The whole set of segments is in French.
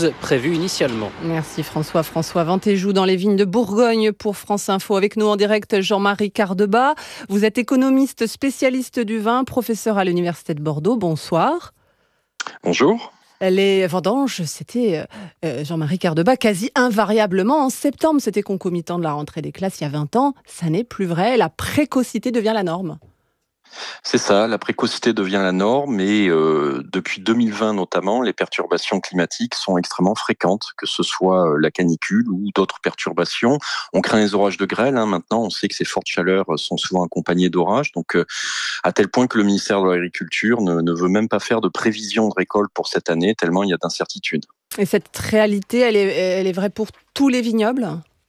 12 prévues initialement. Merci François. François Ventéjou dans les vignes de Bourgogne pour France Info. Avec nous en direct, Jean-Marie Cardeba. Vous êtes économiste spécialiste du vin, professeur à l'Université de Bordeaux. Bonsoir. Bonjour. Les vendanges, c'était Jean-Marie Cardeba, quasi invariablement en septembre. C'était concomitant de la rentrée des classes il y a 20 ans. Ça n'est plus vrai. La précocité devient la norme. C'est ça, la précocité devient la norme et depuis 2020 notamment, les perturbations climatiques sont extrêmement fréquentes, que ce soit la canicule ou d'autres perturbations. On craint les orages de grêle, maintenant on sait que ces fortes chaleurs sont souvent accompagnées d'orages, donc à tel point que le ministère de l'Agriculture ne veut même pas faire de prévision de récolte pour cette année, tellement il y a d'incertitudes. Et cette réalité, elle est vraie pour tous les vignobles ?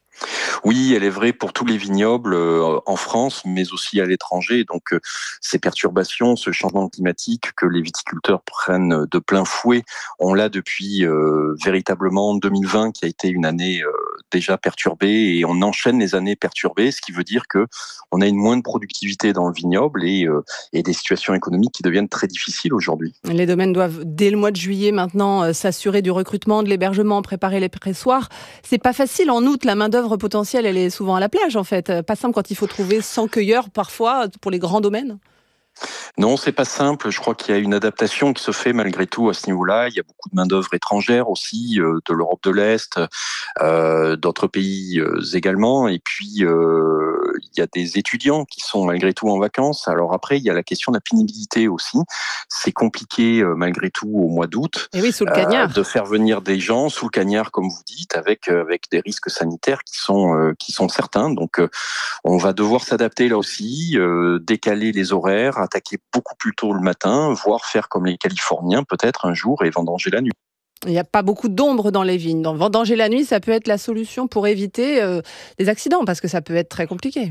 Oui, elle est vraie pour tous les vignobles en France, mais aussi à l'étranger. Donc, ces perturbations, ce changement climatique que les viticulteurs prennent de plein fouet, on l'a depuis véritablement 2020, qui a été une année déjà perturbée, et on enchaîne les années perturbées, ce qui veut dire que on a une moindre productivité dans le vignoble et des situations économiques qui deviennent très difficiles aujourd'hui. Les domaines doivent, dès le mois de juillet maintenant, s'assurer du recrutement, de l'hébergement, préparer les pressoirs. C'est pas facile en août, la main-d'œuvre potentielle, elle est souvent à la plage en fait. Pas simple quand il faut trouver 100 cueilleurs parfois pour les grands domaines. Non, c'est pas simple. Je crois qu'il y a une adaptation qui se fait malgré tout à ce niveau-là. Il y a beaucoup de main-d'œuvre étrangère aussi, de l'Europe de l'Est, d'autres pays également. Et puis, il y a des étudiants qui sont malgré tout en vacances. Alors après, il y a la question de la pénibilité aussi. C'est compliqué malgré tout au mois d'août. Et oui, sous le cagnard. De faire venir des gens sous le cagnard, comme vous dites, avec des risques sanitaires qui sont certains. Donc, on va devoir s'adapter là aussi, décaler les horaires, attaquer beaucoup plus tôt le matin, voire faire comme les Californiens peut-être un jour et vendanger la nuit. Il n'y a pas beaucoup d'ombre dans les vignes. Donc, vendanger la nuit, ça peut être la solution pour éviter des accidents, parce que ça peut être très compliqué.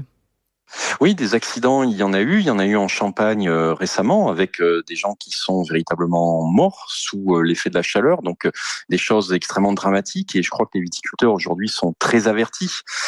Oui, des accidents, il y en a eu. Il y en a eu en Champagne récemment avec des gens qui sont véritablement morts sous l'effet de la chaleur. Donc, des choses extrêmement dramatiques. Et je crois que les viticulteurs aujourd'hui sont très avertis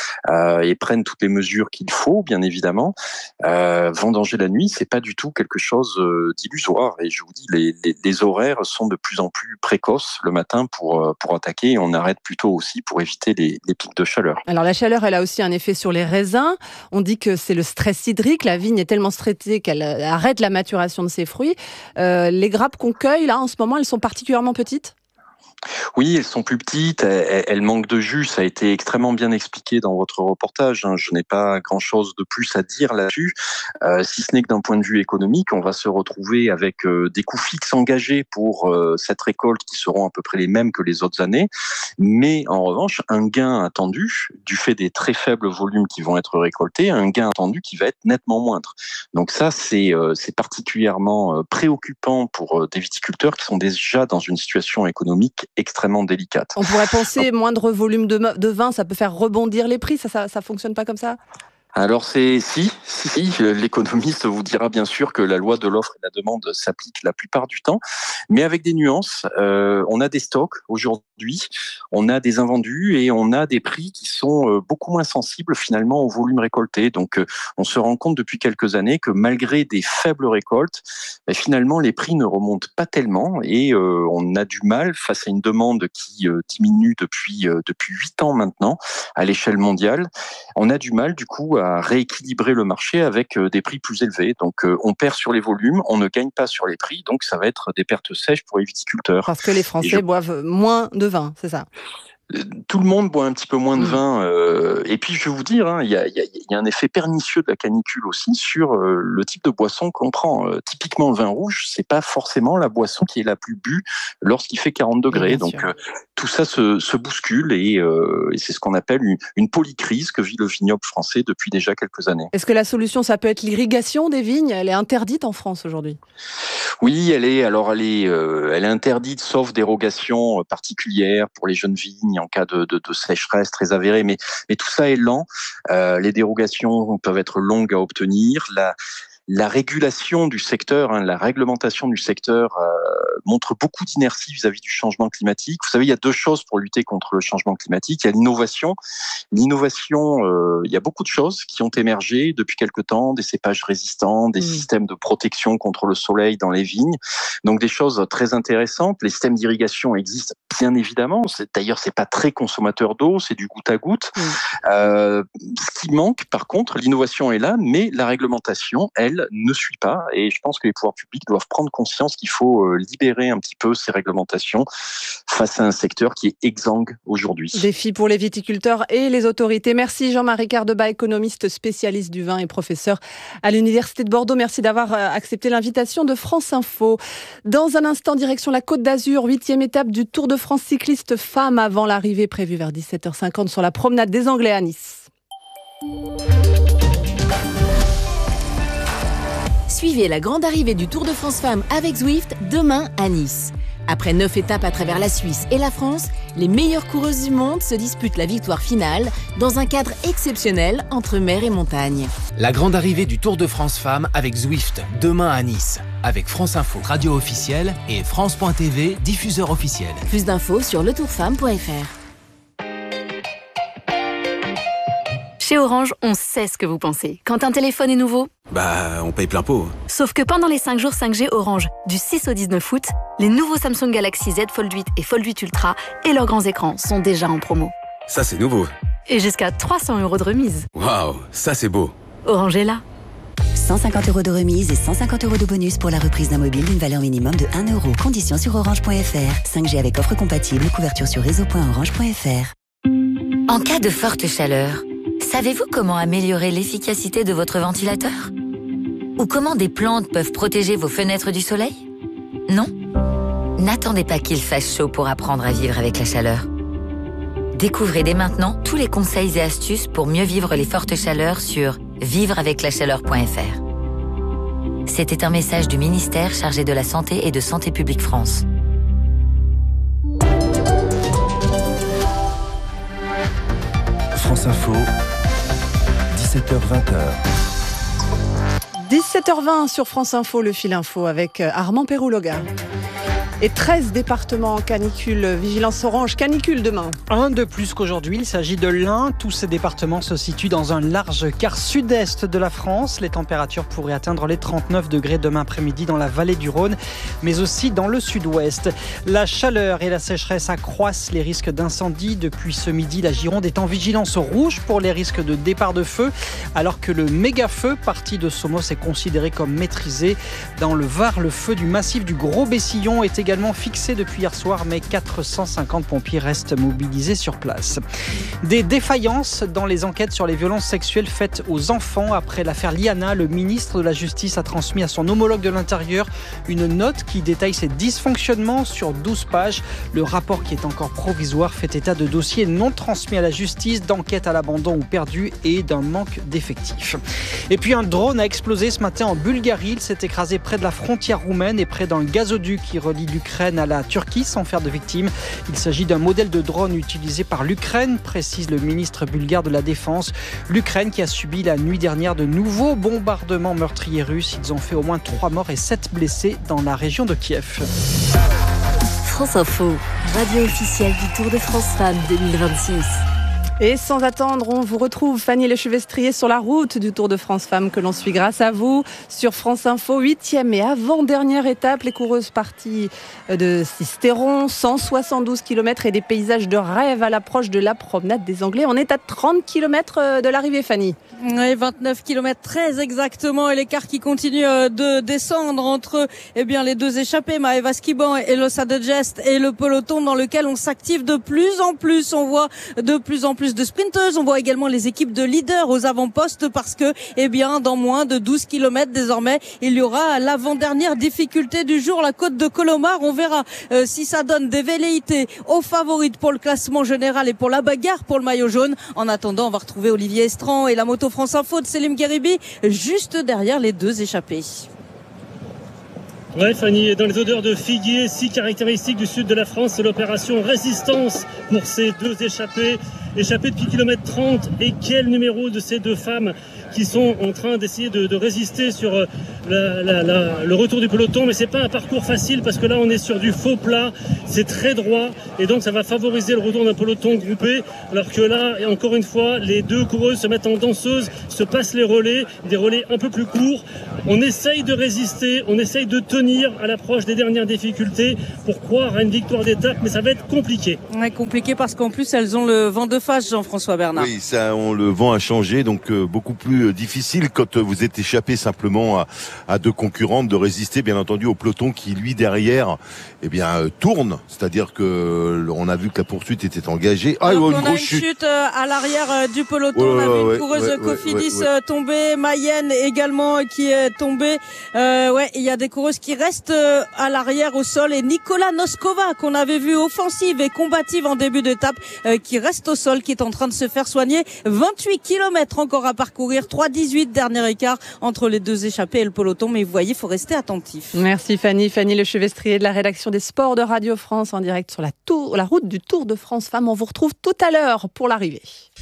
et prennent toutes les mesures qu'il faut, bien évidemment. Vendanger la nuit, c'est pas du tout quelque chose d'illusoire. Et je vous dis, les horaires sont de plus en plus précoces le matin pour attaquer. Et on arrête plutôt aussi pour éviter les pics de chaleur. Alors, la chaleur, elle a aussi un effet sur les raisins. On dit que c'est le stress hydrique. La vigne est tellement stressée qu'elle arrête la maturation de ses fruits. Les grappes qu'on cueille, là, en ce moment, elles sont particulièrement petites ? Oui, elles sont plus petites, elles manquent de jus, ça a été extrêmement bien expliqué dans votre reportage. Je n'ai pas grand-chose de plus à dire là-dessus, si ce n'est que d'un point de vue économique, on va se retrouver avec des coûts fixes engagés pour cette récolte qui seront à peu près les mêmes que les autres années, mais en revanche, un gain attendu, du fait des très faibles volumes qui vont être récoltés, un gain attendu qui va être nettement moindre. Donc ça, c'est particulièrement préoccupant pour des viticulteurs qui sont déjà dans une situation économique extrêmement délicate. On pourrait penser moindre volume de vin, ça peut faire rebondir les prix, ça fonctionne pas comme ça ? Alors si, l'économiste vous dira bien sûr que la loi de l'offre et de la demande s'applique la plupart du temps, mais avec des nuances. On a des stocks aujourd'hui, on a des invendus et on a des prix qui sont beaucoup moins sensibles finalement au volume récolté. Donc on se rend compte depuis quelques années que malgré des faibles récoltes, finalement les prix ne remontent pas tellement et on a du mal face à une demande qui diminue depuis 8 ans maintenant à l'échelle mondiale. On a du mal du coup à rééquilibrer le marché avec des prix plus élevés. Donc on perd sur les volumes, on ne gagne pas sur les prix, donc ça va être des pertes sèches pour les viticulteurs. Parce que les Français boivent moins de vin, c'est ça ? Tout le monde boit un petit peu moins de vin. Et puis, je vais vous dire, il y a un effet pernicieux de la canicule aussi sur le type de boisson qu'on prend. Typiquement, le vin rouge, c'est pas forcément la boisson qui est la plus bue lorsqu'il fait 40 degrés. Donc, tout ça se bouscule et c'est ce qu'on appelle une polycrise que vit le vignoble français depuis déjà quelques années. Est-ce que la solution, ça peut être l'irrigation des vignes ? Elle est interdite en France aujourd'hui. Oui, elle est interdite sauf dérogation particulière pour les jeunes vignes en cas de sécheresse très avérée, mais tout ça est lent. Les dérogations peuvent être longues à obtenir. La régulation du secteur, la réglementation du secteur montre beaucoup d'inertie vis-à-vis du changement climatique. Vous savez, il y a deux choses pour lutter contre le changement climatique. Il y a l'innovation. L'innovation, il y a beaucoup de choses qui ont émergé depuis quelque temps, des cépages résistants, des systèmes de protection contre le soleil dans les vignes. Donc des choses très intéressantes. Les systèmes d'irrigation existent bien évidemment. D'ailleurs, c'est pas très consommateur d'eau, c'est du goutte à goutte. Ce qui manque, par contre, l'innovation est là, mais la réglementation, elle, ne suit pas. Et je pense que les pouvoirs publics doivent prendre conscience qu'il faut libérer un petit peu ces réglementations face à un secteur qui est exsangue aujourd'hui. Défi pour les viticulteurs et les autorités. Merci Jean-Marie Cardeba, économiste spécialiste du vin et professeur à l'Université de Bordeaux. Merci d'avoir accepté l'invitation de France Info. Dans un instant, direction la Côte d'Azur, 8e étape du Tour de France cycliste femmes avant l'arrivée prévue vers 17h50 sur la promenade des Anglais à Nice. Suivez la grande arrivée du Tour de France Femmes avec Zwift demain à Nice. Après 9 étapes à travers la Suisse et la France, les meilleures coureuses du monde se disputent la victoire finale dans un cadre exceptionnel entre mer et montagne. La grande arrivée du Tour de France Femmes avec Zwift demain à Nice. Avec France Info, radio officielle, et France.tv, diffuseur officiel. Plus d'infos sur letourfemme.fr. Chez Orange, on sait ce que vous pensez. Quand un téléphone est nouveau, on paye plein pot. Sauf que pendant les 5 jours 5G Orange, du 6 au 19 août, les nouveaux Samsung Galaxy Z Fold 8 et Fold 8 Ultra et leurs grands écrans sont déjà en promo. Ça, c'est nouveau. Et jusqu'à 300 € de remise. Waouh, ça c'est beau. Orange est là. 150 € de remise et 150 € de bonus pour la reprise d'un mobile d'une valeur minimum de 1 €. Conditions sur orange.fr. 5G avec offre compatible, couverture sur réseau.orange.fr. En cas de forte chaleur, savez-vous comment améliorer l'efficacité de votre ventilateur ? Ou comment des plantes peuvent protéger vos fenêtres du soleil ? Non ? N'attendez pas qu'il fasse chaud pour apprendre à vivre avec la chaleur. Découvrez dès maintenant tous les conseils et astuces pour mieux vivre les fortes chaleurs sur vivreaveclachaleur.fr. C'était un message du ministère chargé de la Santé et de Santé publique France. France Info, 17h-20h. 17h20 sur France Info, le fil info avec Armand Pérouloga. Et 13 départements en canicule, vigilance orange, canicule demain. Un de plus qu'aujourd'hui, il s'agit de l'Ain. Tous ces départements se situent dans un large quart sud-est de la France. Les températures pourraient atteindre les 39 degrés demain après-midi dans la vallée du Rhône, mais aussi dans le sud-ouest. La chaleur et la sécheresse accroissent les risques d'incendie. Depuis ce midi, la Gironde est en vigilance rouge pour les risques de départ de feu, alors que le méga-feu parti de Somos est considéré comme maîtrisé. Dans le Var, le feu du massif du Gros-Bessillon est également fixé depuis hier soir, mais 450 pompiers restent mobilisés sur place. Des défaillances dans les enquêtes sur les violences sexuelles faites aux enfants. Après l'affaire Liana, le ministre de la Justice a transmis à son homologue de l'Intérieur une note qui détaille ses dysfonctionnements sur 12 pages. Le rapport, qui est encore provisoire, fait état de dossiers non transmis à la justice, d'enquêtes à l'abandon ou perdues et d'un manque d'effectifs. Et puis un drone a explosé ce matin en Bulgarie. Il s'est écrasé près de la frontière roumaine et près d'un gazoduc qui relie l'Ukraine à la Turquie sans faire de victimes. Il s'agit d'un modèle de drone utilisé par l'Ukraine, précise le ministre bulgare de la Défense. L'Ukraine qui a subi la nuit dernière de nouveaux bombardements meurtriers russes. Ils ont fait au moins 3 morts et 7 blessés dans la région de Kiev. France Info, radio officielle du Tour de France Femmes 2026. Et sans attendre, on vous retrouve Fanny Lechevestrier sur la route du Tour de France Femmes que l'on suit grâce à vous sur France Info. 8e et avant-dernière étape, les coureuses parties de Sisteron, 172 km et des paysages de rêve à l'approche de la promenade des Anglais. On est à 30 km de l'arrivée, Fanny. Oui, 29 km très exactement, et l'écart qui continue de descendre entre les deux échappés, Maëva Skiban et Losa de Gest, et le peloton dans lequel on s'active de plus en plus. On voit de plus en plus de sprinteuses, on voit également les équipes de leaders aux avant-postes parce que dans moins de 12 km désormais, il y aura l'avant-dernière difficulté du jour, la côte de Colomar. On verra si ça donne des velléités aux favorites pour le classement général et pour la bagarre pour le maillot jaune. En attendant, on va retrouver Olivier Estran et la moto France Info de Selim Gheribi juste derrière les deux échappés. Ouais, Fanny, dans les odeurs de figuier, si caractéristiques du sud de la France, c'est l'opération résistance pour ces deux échappés. échappées depuis kilomètre 30. Et quel numéro de ces deux femmes qui sont en train d'essayer de résister sur le retour du peloton. Mais c'est pas un parcours facile parce que là on est sur du faux plat, c'est très droit et donc ça va favoriser le retour d'un peloton groupé. Alors que là, et encore une fois, les deux coureuses se mettent en danseuse, se passent les relais, des relais un peu plus courts. On essaye de résister, on essaye de tenir à l'approche des dernières difficultés pour croire à une victoire d'étape, mais ça va être compliqué. Ouais, compliqué parce qu'en plus elles ont le vent de face, Jean-François Bernard. Oui, ça, le vent a changé, donc beaucoup plus difficile quand vous êtes échappé simplement à deux concurrentes de résister, bien entendu, au peloton qui, lui, derrière, tourne. C'est-à-dire que on a vu que la poursuite était engagée. On a une chute à l'arrière du peloton. On a vu une coureuse Cofidis tomber, Mayenne également qui est tombée. Il y a des coureuses qui restent à l'arrière au sol et Nicola Noskova qu'on avait vu offensive et combative en début d'étape qui reste au sol, qui est en train de se faire soigner. 28 km encore à parcourir, 3,18 dernier écart entre les deux échappées et le peloton, mais vous voyez, il faut rester attentif. Merci Fanny Lechevestrier de la rédaction des sports de Radio France en direct sur la route du Tour de France Femmes. On vous retrouve tout à l'heure pour l'arrivée.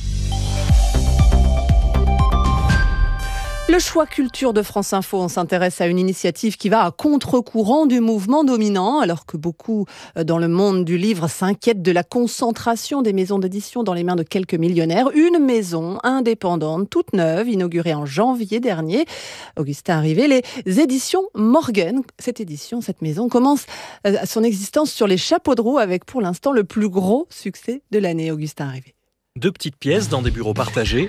Le choix culture de France Info, on s'intéresse à une initiative qui va à contre-courant du mouvement dominant, alors que beaucoup dans le monde du livre s'inquiètent de la concentration des maisons d'édition dans les mains de quelques millionnaires. Une maison indépendante, toute neuve, inaugurée en janvier dernier. Augustin Rivet, les éditions Morgan. Cette maison commence son existence sur les chapeaux de roue avec pour l'instant le plus gros succès de l'année. Augustin Rivet. 2 petites pièces dans des bureaux partagés.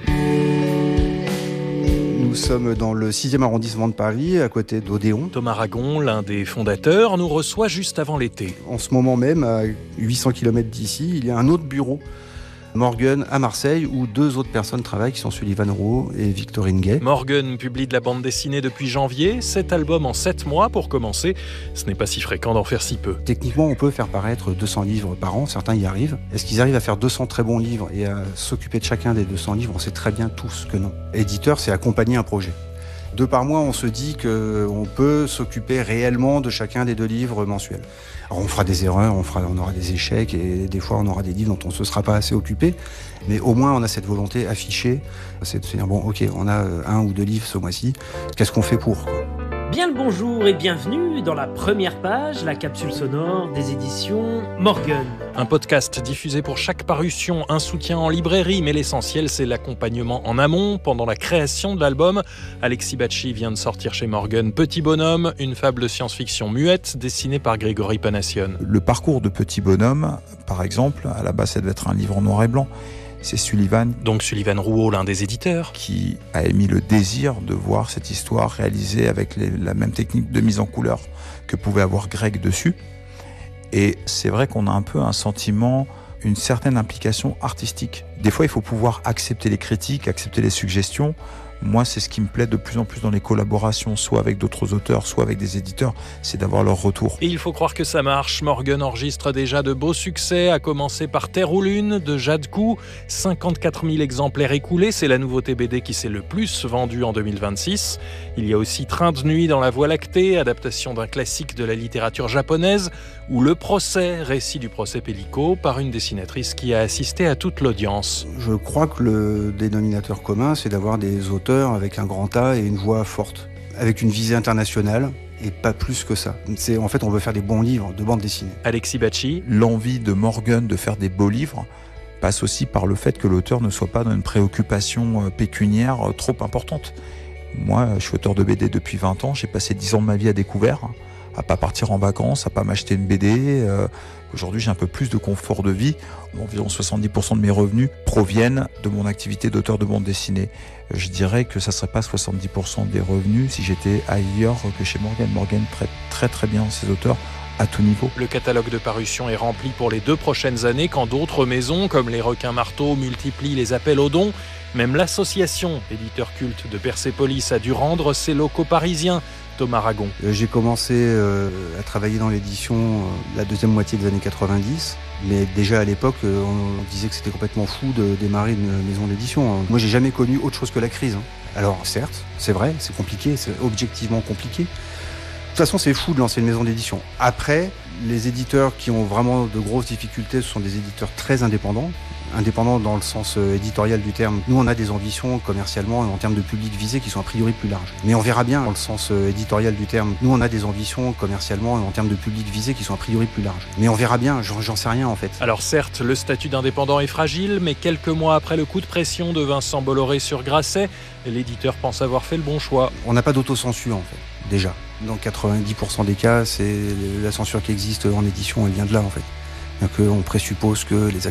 Nous sommes dans le 6e arrondissement de Paris, à côté d'Odéon. Thomas Ragon, l'un des fondateurs, nous reçoit juste avant l'été. En ce moment même, à 800 km d'ici, il y a un autre bureau, Morgan, à Marseille, où 2 autres personnes travaillent, qui sont Sullivan Rouault et Victorine Gay. Morgan publie de la bande dessinée depuis janvier, 7 albums en 7 mois pour commencer. Ce n'est pas si fréquent d'en faire si peu. Techniquement, on peut faire paraître 200 livres par an, certains y arrivent. Est-ce qu'ils arrivent à faire 200 très bons livres et à s'occuper de chacun des 200 livres? On sait très bien tous que non. Éditeur, c'est accompagner un projet. 2 par mois, on se dit qu'on peut s'occuper réellement de chacun des 2 livres mensuels. Alors on fera des erreurs, on aura des échecs et des fois on aura des livres dont on ne se sera pas assez occupé. Mais au moins on a cette volonté affichée, c'est de se dire bon ok, on a 1 ou 2 livres ce mois-ci, qu'est-ce qu'on fait pour quoi? Bien le bonjour et bienvenue dans la première page, la capsule sonore des éditions Morgan. Un podcast diffusé pour chaque parution, un soutien en librairie, mais l'essentiel c'est l'accompagnement en amont pendant la création de l'album. Alexis Bacci vient de sortir chez Morgan Petit Bonhomme, une fable science-fiction muette dessinée par Grégory Panassione. Le parcours de Petit Bonhomme, par exemple, à la base ça devait être un livre en noir et blanc. C'est Sullivan. Donc Sullivan Rouault, l'un des éditeurs. Qui a émis le désir de voir cette histoire réalisée avec la même technique de mise en couleur que pouvait avoir Greg dessus. Et c'est vrai qu'on a un peu un sentiment, une certaine implication artistique. Des fois, il faut pouvoir accepter les critiques, accepter les suggestions. Moi, c'est ce qui me plaît de plus en plus dans les collaborations, soit avec d'autres auteurs, soit avec des éditeurs, c'est d'avoir leur retour. Et il faut croire que ça marche. Morgan enregistre déjà de beaux succès, à commencer par Terre ou Lune de Jade Cou. 54 000 exemplaires écoulés, c'est la nouveauté BD qui s'est le plus vendue en 2026. Il y a aussi Train de nuit dans la Voie lactée, adaptation d'un classique de la littérature japonaise, ou Le procès, récit du procès Pellico, par une dessinatrice qui a assisté à toute l'audience. Je crois que le dénominateur commun, c'est d'avoir des auteurs avec un grand A et une voix forte, avec une visée internationale et pas plus que ça. En fait, on veut faire des bons livres de bande dessinée. Alexis Bacci. L'envie de Morgan de faire des beaux livres passe aussi par le fait que l'auteur ne soit pas dans une préoccupation pécuniaire trop importante. Moi, je suis auteur de BD depuis 20 ans, j'ai passé 10 ans de ma vie à découvert, à pas partir en vacances, à pas m'acheter une BD. Aujourd'hui, j'ai un peu plus de confort de vie. Environ 70% de mes revenus proviennent de mon activité d'auteur de bande dessinée. Je dirais que ça serait pas 70% des revenus si j'étais ailleurs que chez Morgan. Morgan traite très très bien ses auteurs à tout niveau. Le catalogue de parution est rempli pour les 2 prochaines années quand d'autres maisons, comme les Requins Marteaux, multiplient les appels aux dons. Même l'association, éditeur culte de Persépolis, a dû rendre ses locaux parisiens. Thomas Ragon. J'ai commencé à travailler dans l'édition la deuxième moitié des années 90, mais déjà à l'époque, on disait que c'était complètement fou de démarrer une maison d'édition. Moi, j'ai jamais connu autre chose que la crise. Alors, certes, c'est vrai, c'est compliqué, c'est objectivement compliqué. De toute façon, c'est fou de lancer une maison d'édition. Après, les éditeurs qui ont vraiment de grosses difficultés, ce sont des éditeurs très indépendants. Indépendant dans le sens éditorial du terme. Nous, on a des ambitions commercialement en termes de public visé qui sont a priori plus larges. Mais on verra bien dans le sens éditorial du terme. Nous, on a des ambitions commercialement en termes de public visé qui sont a priori plus larges. Mais on verra bien, j'en sais rien en fait. Alors certes, le statut d'indépendant est fragile, mais quelques mois après le coup de pression de Vincent Bolloré sur Grasset, l'éditeur pense avoir fait le bon choix. On n'a pas d'autocensure en fait, déjà. Dans 90% des cas, c'est la censure qui existe en édition, elle vient de là en fait. Donc on présuppose que les